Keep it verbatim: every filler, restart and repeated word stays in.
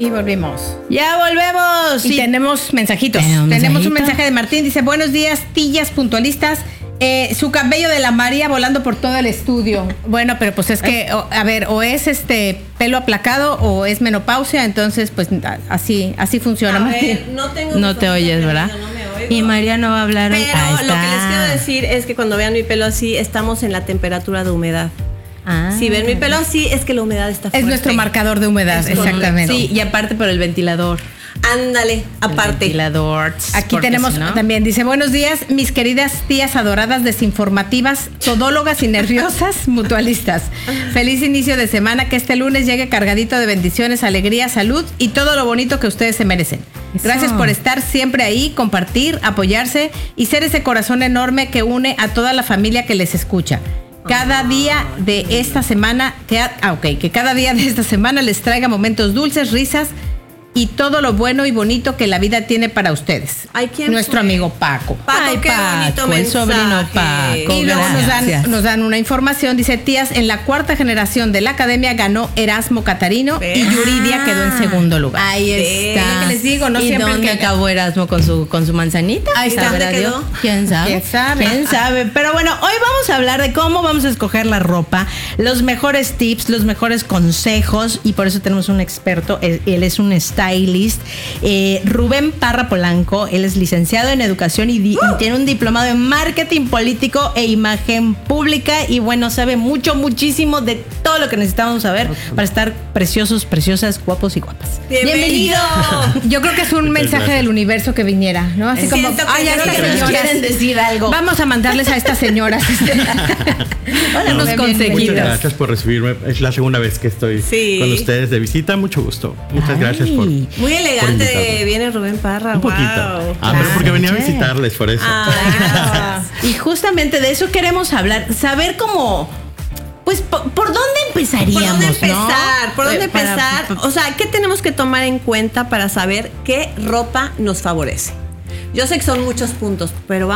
Y volvimos. Ya volvemos. Y sí. tenemos mensajitos. ¿Tenemos Tenemos mensajito? un mensaje de Martín. Dice, buenos días, tillas puntualistas. Eh, su cabello de la María volando por todo el estudio. Bueno, pero pues es que, o, a ver, o es este pelo aplacado o es menopausia, entonces pues así, así funciona. A Martín. ver, no tengo No te oyes, ¿verdad? No me oigo. Y María no va a hablar hoy. Pero Ahí lo está. que les quiero decir es que cuando vean mi pelo así, estamos en la temperatura de humedad. Ah. Si ven mi pelo así, es que la humedad está fuerte. Es nuestro marcador de humedad, Es correcto. exactamente. Sí, y aparte por el ventilador. Ándale, aparte. El ventilador. Aquí porque tenemos si no- también, dice, buenos días, mis queridas tías adoradas, desinformativas, todólogas y nerviosas, mutualistas. Feliz inicio de semana, que este lunes llegue cargadito de bendiciones, alegría, salud y todo lo bonito que ustedes se merecen. Eso. Gracias por estar siempre ahí, compartir, apoyarse y ser ese corazón enorme que une a toda la familia que les escucha. Cada día de esta semana, que, ah, ok, que cada día de esta semana les traiga momentos dulces, risas y todo lo bueno y bonito que la vida tiene para ustedes. Ay, ¿quién Nuestro fue? amigo Paco. Paco, Ay, qué bonito Paco, el mensaje. sobrino Paco. Y luego nos dan, Gracias. nos dan una información, dice, tías, en la cuarta generación de la academia ganó Erasmo Catarino Ve. y Yuridia quedó en segundo lugar. Ahí Ve. está. Lo que les digo, no ¿Y siempre el dónde que- acabó Erasmo con su con su manzanita? Ahí está. ¿Sabrá ¿Dónde Dios? quedó? ¿Quién sabe? ¿Quién sabe? ¿Quién sabe? Pero bueno, hoy vamos a hablar de cómo vamos a escoger la ropa, los mejores tips, los mejores consejos, y por eso tenemos un experto. Él, él es un stylist, eh, Rubén Parra Polanco. Él es licenciado en educación y, di- y tiene un diplomado en marketing político e imagen pública, y bueno, sabe mucho, muchísimo de todo lo que necesitamos saber para estar preciosos, preciosas, guapos y guapas. Bienvenido. Yo creo que es un mensaje gracias. del universo que viniera, ¿no? Así como, Siento que ay, a creo estas que nos señoras quieren decir algo. Vamos a mandarles a estas señoras Hola, unos Rubén, Muchas consejitos. gracias por recibirme. Es la segunda vez que estoy Sí. con ustedes de visita. Mucho gusto. Muchas gracias por. Ay. Muy por elegante invitarme. viene Rubén Parra. Un poquito. Wow. Ah, pero porque venía a Claro. visitarles, por eso. Ah, Y justamente de eso queremos hablar, saber cómo, pues, por, ¿por dónde empezaríamos? ¿Por dónde ¿no? empezar? ¿Por dónde Eh, para- empezar? O sea, ¿qué tenemos que tomar en cuenta para saber qué ropa nos favorece? Yo sé que son muchos puntos, pero vamos